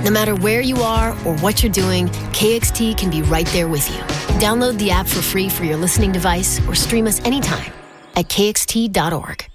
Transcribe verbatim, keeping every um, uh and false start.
No matter where you are or what you're doing, K X T can be right there with you. Download the app for free for your listening device or stream us anytime at K X T dot org.